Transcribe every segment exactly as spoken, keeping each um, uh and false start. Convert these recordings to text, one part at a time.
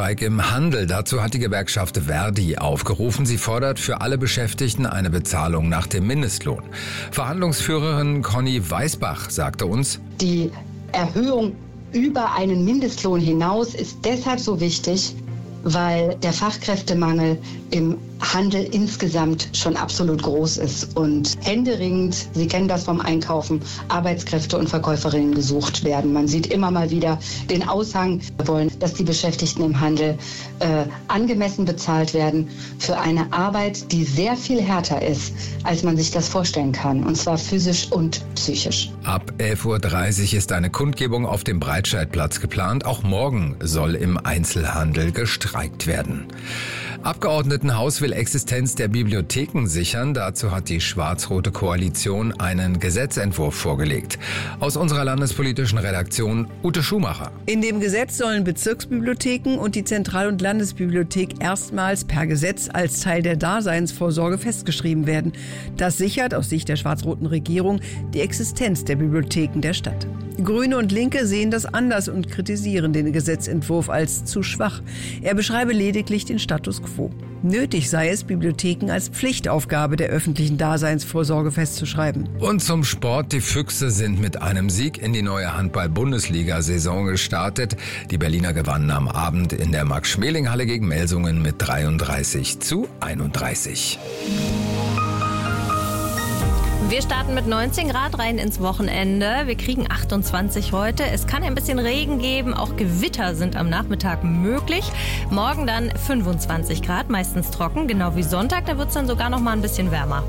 Streik im Handel. Dazu hat die Gewerkschaft Verdi aufgerufen. Sie fordert für alle Beschäftigten eine Bezahlung nach dem Mindestlohn. Verhandlungsführerin Conny Weißbach sagte uns: Die Erhöhung über einen Mindestlohn hinaus ist deshalb so wichtig, weil der Fachkräftemangel im Handel insgesamt schon absolut groß ist und händeringend, Sie kennen das vom Einkaufen, Arbeitskräfte und Verkäuferinnen gesucht werden. Man sieht immer mal wieder den Aushang, wir wollen, dass die Beschäftigten im Handel äh, angemessen bezahlt werden für eine Arbeit, die sehr viel härter ist, als man sich das vorstellen kann, und zwar physisch und psychisch. Ab elf Uhr dreißig ist eine Kundgebung auf dem Breitscheidplatz geplant. Auch morgen soll im Einzelhandel gestreikt werden. Abgeordnetenhaus will Existenz der Bibliotheken sichern. Dazu hat die schwarz-rote Koalition einen Gesetzentwurf vorgelegt. Aus unserer landespolitischen Redaktion Ute Schumacher. In dem Gesetz sollen Bezirksbibliotheken und die Zentral- und Landesbibliothek erstmals per Gesetz als Teil der Daseinsvorsorge festgeschrieben werden. Das sichert aus Sicht der schwarz-roten Regierung die Existenz der Bibliotheken der Stadt. Grüne und Linke sehen das anders und kritisieren den Gesetzentwurf als zu schwach. Er beschreibe lediglich den Status quo. Nötig sei es, Bibliotheken als Pflichtaufgabe der öffentlichen Daseinsvorsorge festzuschreiben. Und zum Sport. Die Füchse sind mit einem Sieg in die neue Handball-Bundesliga-Saison gestartet. Die Berliner gewannen am Abend in der Max-Schmeling-Halle gegen Melsungen mit dreiunddreißig zu einunddreißig. Wir starten mit neunzehn Grad rein ins Wochenende. Wir kriegen achtundzwanzig heute. Es kann ein bisschen Regen geben. Auch Gewitter sind am Nachmittag möglich. Morgen dann fünfundzwanzig Grad, meistens trocken. Genau wie Sonntag. Da wird es dann sogar noch mal ein bisschen wärmer.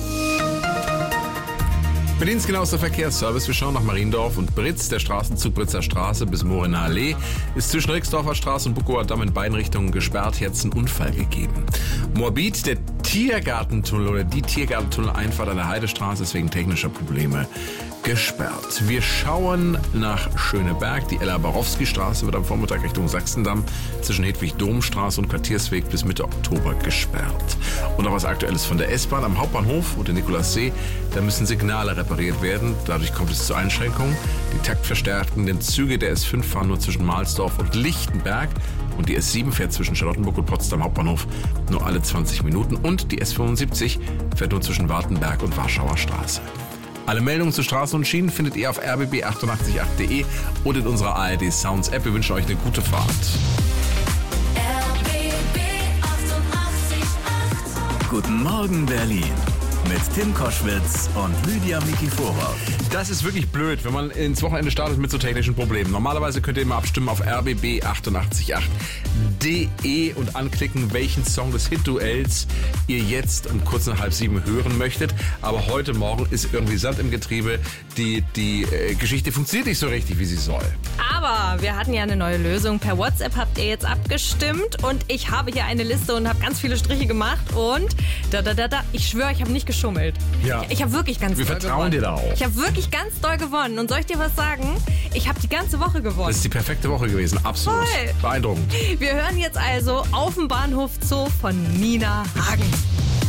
Berlins genauester Verkehrsservice. Wir schauen nach Mariendorf und Britz. Der Straßenzug Britzer Straße bis Mooriner Allee ist zwischen Rixdorfer Straße und Buckower Damm in beiden Richtungen gesperrt. Jetzt ein Unfall gegeben. Moabit, der Tiergartentunnel oder die Tiergartentunnel-Einfahrt an der Heidestraße ist wegen technischer Probleme gesperrt. Wir schauen nach Schöneberg. Die Ella-Barowski-Straße wird am Vormittag Richtung Sachsendamm zwischen Hedwig-Dom-Straße und Quartiersweg bis Mitte Oktober gesperrt. Und noch was Aktuelles von der S-Bahn am Hauptbahnhof und der Nikolassee. Da müssen Signale repariert werden. Dadurch kommt es zu Einschränkungen. Die taktverstärkten Züge der S fünf fahren nur zwischen Mahlsdorf und Lichtenberg. Und die S sieben fährt zwischen Charlottenburg und Potsdam Hauptbahnhof nur alle zwanzig Minuten. Und die S fünfundsiebzig fährt nur zwischen Wartenberg und Warschauer Straße. Alle Meldungen zu Straßen und Schienen findet ihr auf r b b achtundachtzig punkt acht punkt de und in unserer A R D Sounds App. Wir wünschen euch eine gute Fahrt. R B B achtundachtzig Komma acht. Guten Morgen Berlin mit Tim Koschwitz und Lydia Mikiforov. Das ist wirklich blöd, wenn man ins Wochenende startet mit so technischen Problemen. Normalerweise könnt ihr immer abstimmen auf r b b achtundachtzig Komma acht punkt de und anklicken, welchen Song des Hit-Duells ihr jetzt um kurz nach halb sieben hören möchtet. Aber heute Morgen ist irgendwie Sand im Getriebe. Die, die äh, Geschichte funktioniert nicht so richtig, wie sie soll. Aber wir hatten ja eine neue Lösung. Per WhatsApp habt ihr jetzt abgestimmt und ich habe hier eine Liste und habe ganz viele Striche gemacht und da, da, da, da. Ich schwöre, ich habe nicht geschummelt. Ja. Ich, ich habe wirklich ganz Wir doll vertrauen gewonnen. dir da auch. Ich habe wirklich ganz doll gewonnen. Und soll ich dir was sagen? Ich habe die ganze Woche gewonnen. Das ist die perfekte Woche gewesen, absolut. Voll. Beeindruckend. Wir hören jetzt also auf dem Bahnhof Zoo von Nina Hagen.